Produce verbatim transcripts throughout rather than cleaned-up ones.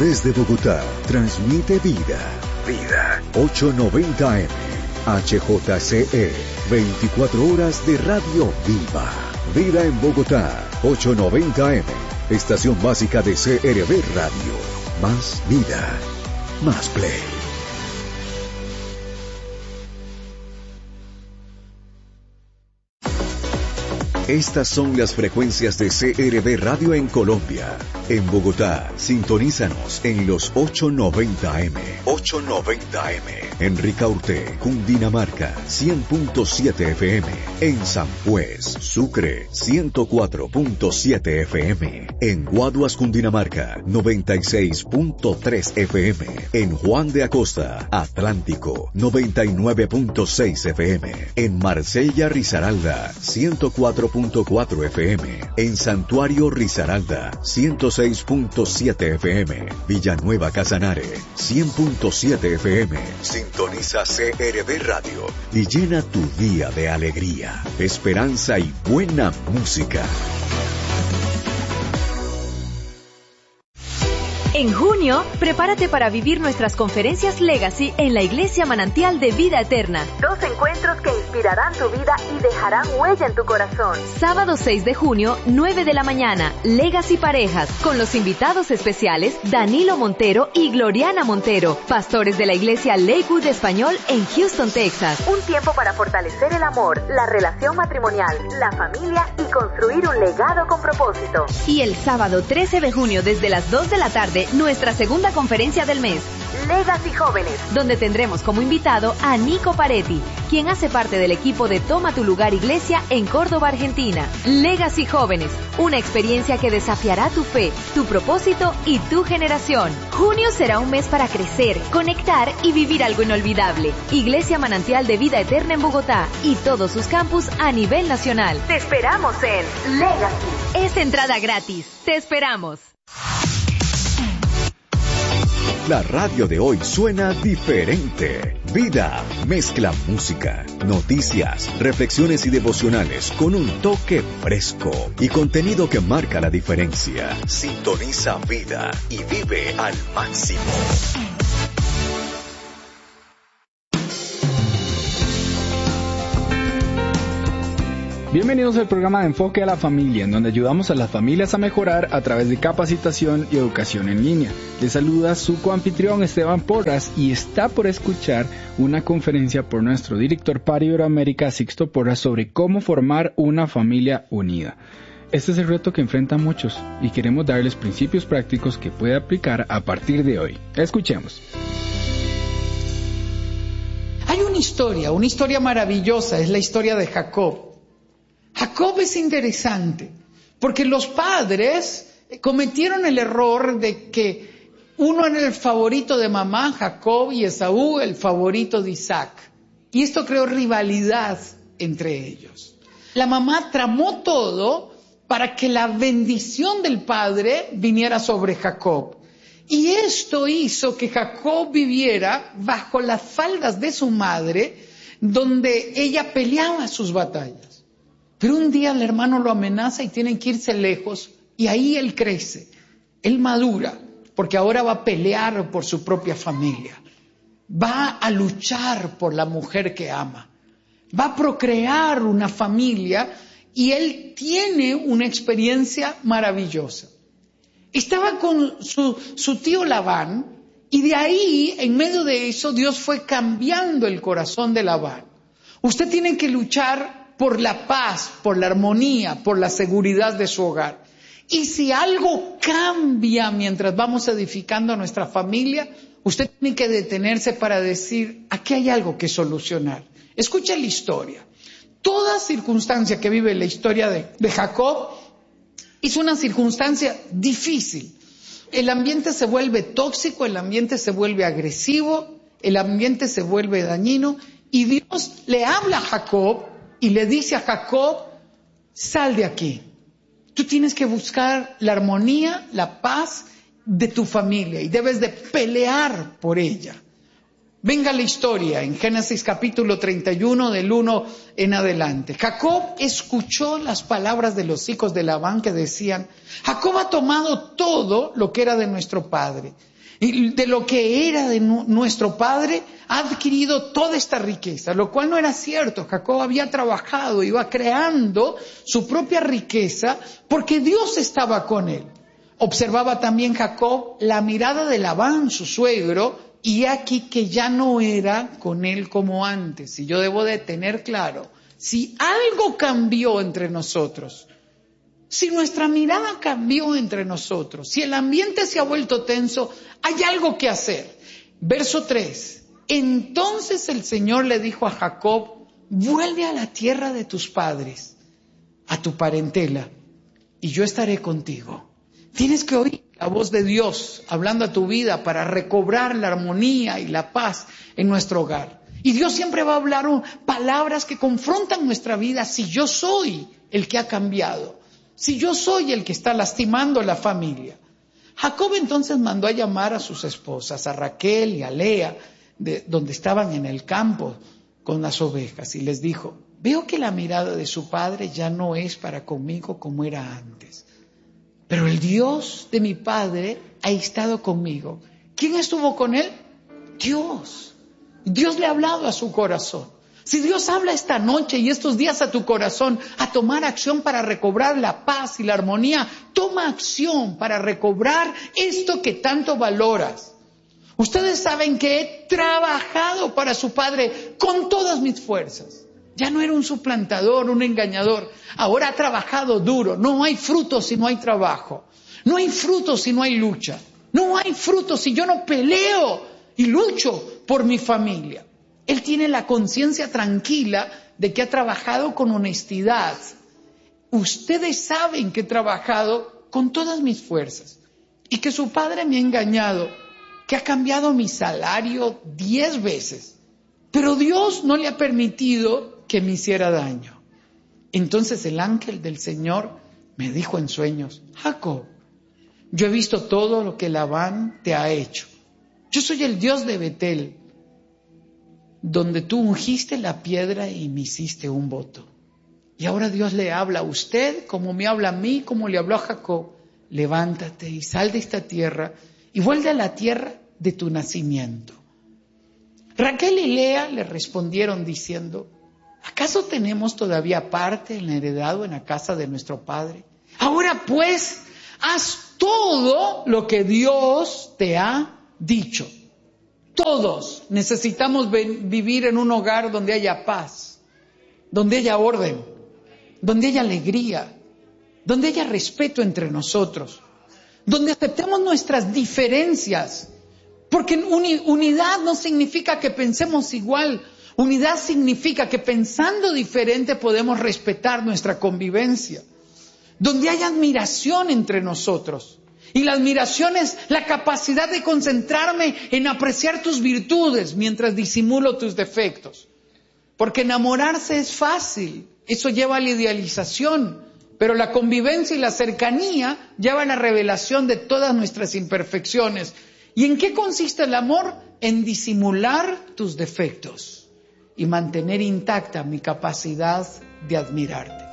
Desde Bogotá, transmite vida. Vida. ochocientos noventa A M. H J C E. veinticuatro horas de radio viva. Vida en Bogotá. ochocientos noventa A M. Estación básica de C R V Radio. Más vida. Más play. Estas son las frecuencias de C R V Radio en Colombia. En Bogotá, sintonízanos en los ochocientos noventa A M. ochocientos noventa A M. En Ricaurte, Cundinamarca, cien punto siete F M. En San Juez, Sucre, ciento cuatro punto siete F M. En Guaduas, Cundinamarca, noventa y seis punto tres F M. En Juan de Acosta, Atlántico, noventa y nueve punto seis F M. En Marsella, Risaralda, ciento cuatro punto cuatro F M. En Santuario Risaralda, ciento seis punto siete F M. Villanueva Casanare, cien punto siete F M. Sintoniza C R V Radio y llena tu día de alegría, esperanza y buena música. En junio, prepárate para vivir nuestras conferencias Legacy en la Iglesia Manantial de Vida Eterna. Dos encuentros que inspirarán tu vida y dejarán huella en tu corazón. Sábado seis de junio, nueve de la mañana, Legacy Parejas, con los invitados especiales Danilo Montero y Gloriana Montero, pastores de la Iglesia Lakewood Español en Houston, Texas. Un tiempo para fortalecer el amor, la relación matrimonial, la familia y construir un legado con propósito. Y el sábado trece de junio, desde las dos de la tarde, nuestra segunda conferencia del mes, Legacy Jóvenes, donde tendremos como invitado a Nico Paretti, quien hace parte del equipo de Toma tu Lugar Iglesia en Córdoba, Argentina. Legacy Jóvenes, una experiencia que desafiará tu fe, tu propósito y tu generación. Junio será un mes para crecer, conectar y vivir algo inolvidable. Iglesia Manantial de Vida Eterna en Bogotá y todos sus campus a nivel nacional. Te esperamos en Legacy. Es entrada gratis. Te esperamos. La radio de hoy suena diferente. Vida mezcla música, noticias, reflexiones y devocionales con un toque fresco y contenido que marca la diferencia. Sintoniza Vida y vive al máximo. Bienvenidos al programa de Enfoque a la Familia, en donde ayudamos a las familias a mejorar a través de capacitación y educación en línea. Les saluda su coanfitrión Esteban Porras y está por escuchar una conferencia por nuestro director para Iberoamérica, Sixto Porras, sobre cómo formar una familia unida. Este es el reto que enfrentan muchos y queremos darles principios prácticos que puede aplicar a partir de hoy. Escuchemos. Hay una historia, una historia maravillosa, es la historia de Jacob. Jacob es interesante, porque los padres cometieron el error de que uno era el favorito de mamá, Jacob, y Esaú el favorito de Isaac. Y esto creó rivalidad entre ellos. La mamá tramó todo para que la bendición del padre viniera sobre Jacob. Y esto hizo que Jacob viviera bajo las faldas de su madre, donde ella peleaba sus batallas. Pero un día el hermano lo amenaza y tienen que irse lejos, y ahí él crece, él madura, porque ahora va a pelear por su propia familia, va a luchar por la mujer que ama, va a procrear una familia, y él tiene una experiencia maravillosa. Estaba con su, su tío Labán, y de ahí, en medio de eso, Dios fue cambiando el corazón de Labán. Usted tiene que luchar por la paz, por la armonía, por la seguridad de su hogar. Y si algo cambia mientras vamos edificando nuestra familia, usted tiene que detenerse para decir, aquí hay algo que solucionar. Escucha la historia. Toda circunstancia que vive la historia de, de Jacob es una circunstancia difícil. El ambiente se vuelve tóxico, el ambiente se vuelve agresivo, el ambiente se vuelve dañino, y Dios le habla a Jacob y le dice a Jacob, sal de aquí. Tú tienes que buscar la armonía, la paz de tu familia y debes de pelear por ella. Venga la historia en Génesis capítulo treinta y uno del uno en adelante. Jacob escuchó las palabras de los hijos de Labán que decían: Jacob ha tomado todo lo que era de nuestro padre. Y de lo que era de nu- nuestro padre ha adquirido toda esta riqueza, lo cual no era cierto. Jacob había trabajado, iba creando su propia riqueza porque Dios estaba con él. Observaba también Jacob la mirada de Labán, su suegro, y aquí que ya no era con él como antes. Y yo debo de tener claro, si algo cambió entre nosotros, si nuestra mirada cambió entre nosotros, si el ambiente se ha vuelto tenso, hay algo que hacer. Verso tres. Entonces el Señor le dijo a Jacob: vuelve a la tierra de tus padres, a tu parentela, y yo estaré contigo. Tienes que oír la voz de Dios hablando a tu vida para recobrar la armonía y la paz en nuestro hogar. Y Dios siempre va a hablar palabras que confrontan nuestra vida si yo soy el que ha cambiado, si yo soy el que está lastimando a la familia. Jacob entonces mandó a llamar a sus esposas, a Raquel y a Lea, de, donde estaban en el campo con las ovejas, y les dijo: veo que la mirada de su padre ya no es para conmigo como era antes. Pero el Dios de mi padre ha estado conmigo. ¿Quién estuvo con él? Dios. Dios le ha hablado a su corazón. Si Dios habla esta noche y estos días a tu corazón a tomar acción para recobrar la paz y la armonía, toma acción para recobrar esto que tanto valoras. Ustedes saben que he trabajado para su padre con todas mis fuerzas. Ya no era un suplantador, un engañador. Ahora ha trabajado duro. No hay frutos si no hay trabajo. No hay frutos si no hay lucha. No hay frutos si yo no peleo y lucho por mi familia. Él tiene la conciencia tranquila de que ha trabajado con honestidad. Ustedes saben que he trabajado con todas mis fuerzas y que su padre me ha engañado, que ha cambiado mi salario diez veces. Pero Dios no le ha permitido que me hiciera daño. Entonces el ángel del Señor me dijo en sueños: Jacob, yo he visto todo lo que Labán te ha hecho. Yo soy el Dios de Betel, donde tú ungiste la piedra y me hiciste un voto. Y ahora Dios le habla a usted como me habla a mí, como le habló a Jacob: levántate y sal de esta tierra y vuelve a la tierra de tu nacimiento. Raquel y Lea le respondieron diciendo: ¿acaso tenemos todavía parte en la heredad o en la casa de nuestro padre? Ahora pues, haz todo lo que Dios te ha dicho. Todos necesitamos vivir en un hogar donde haya paz, donde haya orden, donde haya alegría, donde haya respeto entre nosotros, donde aceptemos nuestras diferencias, porque uni- unidad no significa que pensemos igual. Unidad significa que pensando diferente podemos respetar nuestra convivencia, donde hay admiración entre nosotros. Y la admiración es la capacidad de concentrarme en apreciar tus virtudes mientras disimulo tus defectos. Porque enamorarse es fácil, eso lleva a la idealización, pero la convivencia y la cercanía llevan a la revelación de todas nuestras imperfecciones. ¿Y en qué consiste el amor? En disimular tus defectos y mantener intacta mi capacidad de admirarte.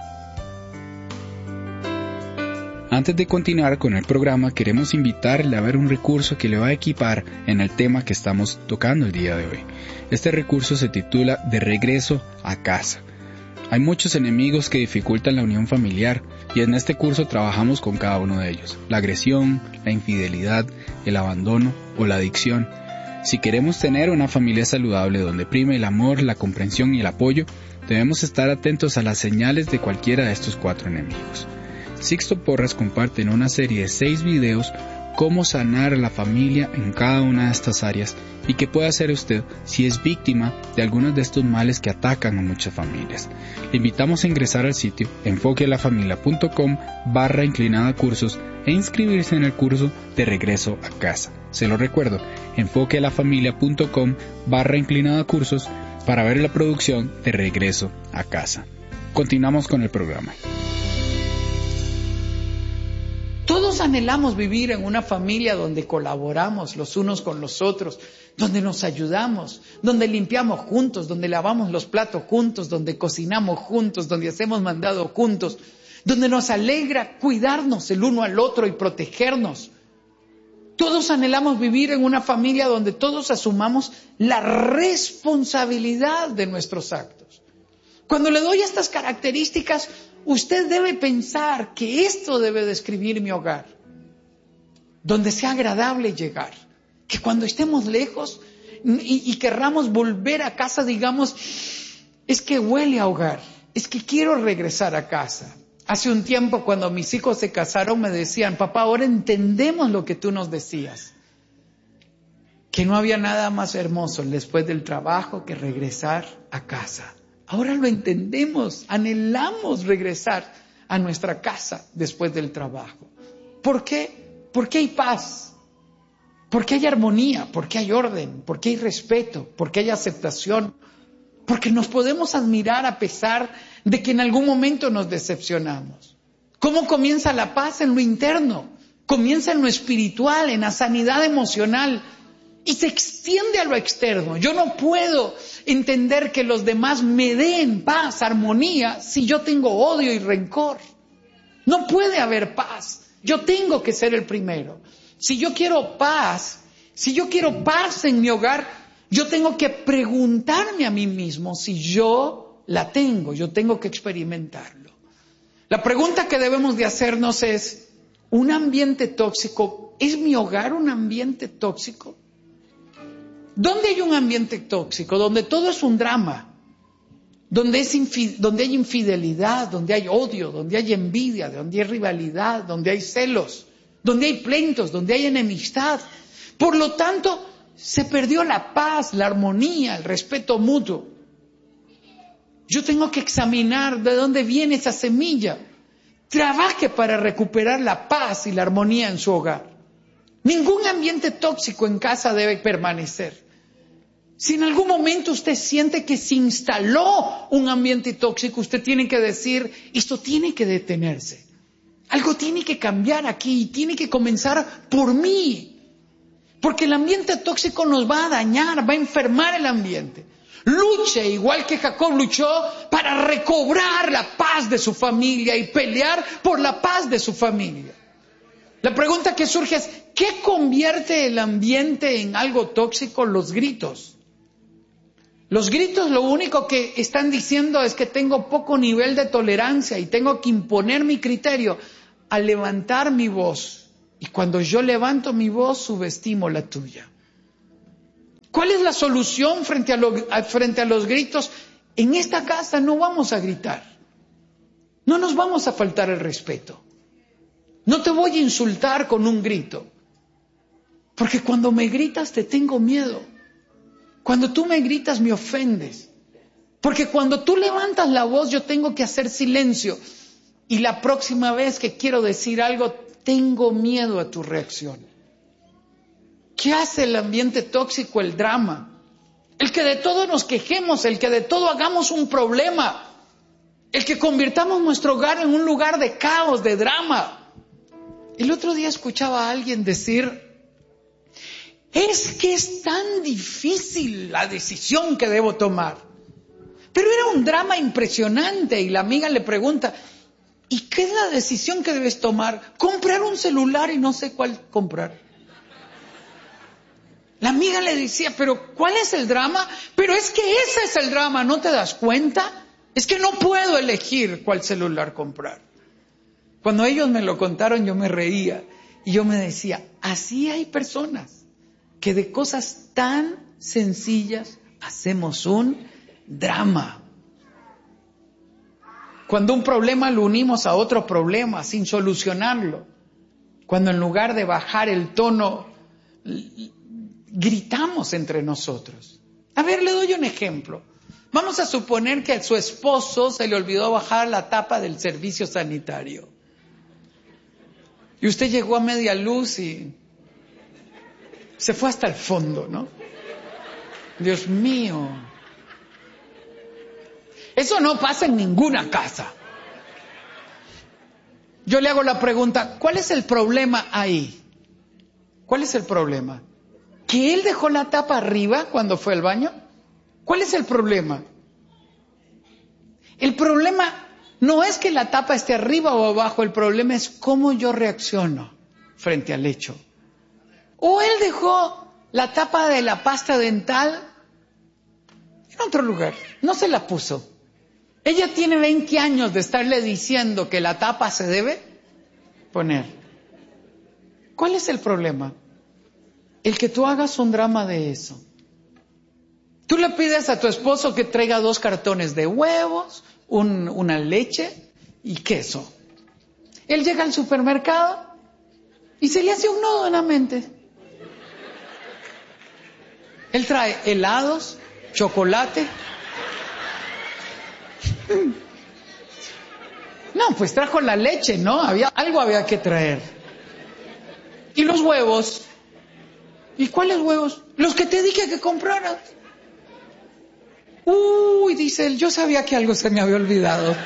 Antes de continuar con el programa, queremos invitarle a ver un recurso que le va a equipar en el tema que estamos tocando el día de hoy. Este recurso se titula De regreso a casa. Hay muchos enemigos que dificultan la unión familiar y en este curso trabajamos con cada uno de ellos: la agresión, la infidelidad, el abandono o la adicción. Si queremos tener una familia saludable donde prime el amor, la comprensión y el apoyo, debemos estar atentos a las señales de cualquiera de estos cuatro enemigos. Sixto Porras comparte en una serie de seis videos cómo sanar a la familia en cada una de estas áreas y qué puede hacer usted si es víctima de algunos de estos males que atacan a muchas familias. Le invitamos a ingresar al sitio enfoquealafamilia.com barra inclinada cursos e inscribirse en el curso de regreso a casa. Se lo recuerdo, enfoquealafamilia.com barra inclinada cursos para ver la producción de regreso a casa. Continuamos con el programa. Todos Todos anhelamos vivir en una familia donde colaboramos los unos con los otros, donde nos ayudamos, donde limpiamos juntos, donde lavamos los platos juntos, donde cocinamos juntos, donde hacemos mandado juntos, donde nos alegra cuidarnos el uno al otro y protegernos. Todos anhelamos vivir en una familia donde todos asumamos la responsabilidad de nuestros actos. Cuando le doy estas características, usted debe pensar que esto debe describir mi hogar, donde sea agradable llegar, que cuando estemos lejos y, y querramos volver a casa, digamos, es que huele a hogar, es que quiero regresar a casa. Hace un tiempo, cuando mis hijos se casaron, me decían, papá, ahora entendemos lo que tú nos decías, que no había nada más hermoso después del trabajo que regresar a casa. Ahora lo entendemos, anhelamos regresar a nuestra casa después del trabajo. ¿Por qué? Porque hay paz, porque hay armonía, porque hay orden, porque hay respeto, porque hay aceptación, porque nos podemos admirar a pesar de que en algún momento nos decepcionamos. ¿Cómo comienza la paz? En lo interno, comienza en lo espiritual, en la sanidad emocional y se extiende a lo externo. Yo no puedo entender que los demás me den paz, armonía, si yo tengo odio y rencor. No puede haber paz. Yo tengo que ser el primero. Si yo quiero paz, si yo quiero paz en mi hogar, yo tengo que preguntarme a mí mismo si yo la tengo, yo tengo que experimentarlo. La pregunta que debemos de hacernos es, ¿un ambiente tóxico? ¿Es mi hogar un ambiente tóxico? ¿Dónde hay un ambiente tóxico? Donde todo es un drama, donde, es infi- donde hay infidelidad, donde hay odio, donde hay envidia, donde hay rivalidad, donde hay celos, donde hay pleitos, donde hay enemistad. Por lo tanto, se perdió la paz, la armonía, el respeto mutuo. Yo tengo que examinar de dónde viene esa semilla. Trabaje para recuperar la paz y la armonía en su hogar. Ningún ambiente tóxico en casa debe permanecer. Si en algún momento usted siente que se instaló un ambiente tóxico, usted tiene que decir, esto tiene que detenerse. Algo tiene que cambiar aquí y tiene que comenzar por mí. Porque el ambiente tóxico nos va a dañar, va a enfermar el ambiente. Luche, igual que Jacob luchó, para recobrar la paz de su familia y pelear por la paz de su familia. La pregunta que surge es, ¿qué convierte el ambiente en algo tóxico? Los gritos. Los gritos lo único que están diciendo es que tengo poco nivel de tolerancia y tengo que imponer mi criterio al levantar mi voz. Y cuando yo levanto mi voz, subestimo la tuya. ¿Cuál es la solución frente a, lo, frente a los gritos? En esta casa no vamos a gritar. No nos vamos a faltar el respeto. No te voy a insultar con un grito. Porque cuando me gritas te tengo miedo. Cuando tú me gritas me ofendes. Porque cuando tú levantas la voz yo tengo que hacer silencio. Y la próxima vez que quiero decir algo, tengo miedo a tu reacción. ¿Qué hace el ambiente tóxico? El drama. El que de todo nos quejemos, el que de todo hagamos un problema. El que convirtamos nuestro hogar en un lugar de caos, de drama. El otro día escuchaba a alguien decir, es que es tan difícil la decisión que debo tomar. Pero era un drama impresionante y la amiga le pregunta, ¿y qué es la decisión que debes tomar? Comprar un celular y no sé cuál comprar. La amiga le decía, pero ¿cuál es el drama? Pero es que ese es el drama, ¿no te das cuenta? Es que no puedo elegir cuál celular comprar. Cuando ellos me lo contaron yo me reía y yo me decía, así hay personas que de cosas tan sencillas hacemos un drama. Cuando un problema lo unimos a otro problema sin solucionarlo. Cuando en lugar de bajar el tono, gritamos entre nosotros. A ver, le doy un ejemplo. Vamos a suponer que a su esposo se le olvidó bajar la tapa del servicio sanitario. Y usted llegó a media luz y se fue hasta el fondo, ¿no? Dios mío. Eso no pasa en ninguna casa. Yo le hago la pregunta, ¿cuál es el problema ahí? ¿Cuál es el problema? ¿Que él dejó la tapa arriba cuando fue al baño? ¿Cuál es el problema? El problema no es que la tapa esté arriba o abajo, el problema es cómo yo reacciono frente al hecho. O él dejó la tapa de la pasta dental en otro lugar, no se la puso. Ella tiene veinte años de estarle diciendo que la tapa se debe poner. ¿Cuál es el problema? El que tú hagas un drama de eso. Tú le pides a tu esposo que traiga dos cartones de huevos, un, una leche y queso. Él llega al supermercado y se le hace un nudo en la mente. Él trae helados, chocolate. No, pues trajo la leche, ¿no? Había, algo había que traer. Y los huevos. ¿Y cuáles huevos? Los que te dije que compraras. Uy, dice él, yo sabía que algo se me había olvidado.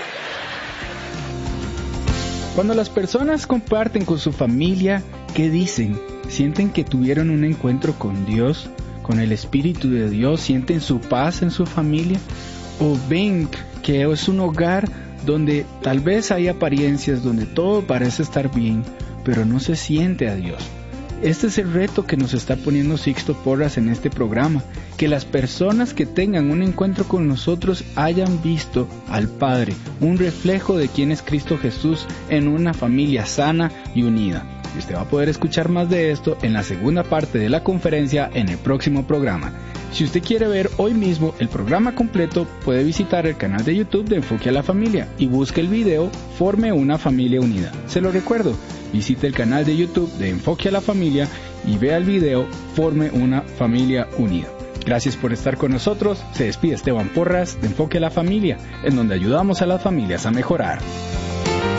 Cuando las personas comparten con su familia, ¿qué dicen? ¿Sienten que tuvieron un encuentro con Dios, con el Espíritu de Dios? ¿Sienten su paz en su familia? ¿O ven que es un hogar donde tal vez hay apariencias, donde todo parece estar bien, pero no se siente a Dios? Este es el reto que nos está poniendo Sixto Porras en este programa, que las personas que tengan un encuentro con nosotros hayan visto al Padre, un reflejo de quién es Cristo Jesús en una familia sana y unida. Y usted va a poder escuchar más de esto en la segunda parte de la conferencia en el próximo programa. Si usted quiere ver hoy mismo el programa completo, puede visitar el canal de YouTube de Enfoque a la Familia y busque el video Forme una Familia Unida. Se lo recuerdo, visite el canal de YouTube de Enfoque a la Familia y vea el video Forme una Familia Unida. Gracias por estar con nosotros. Se despide Esteban Porras de Enfoque a la Familia, en donde ayudamos a las familias a mejorar.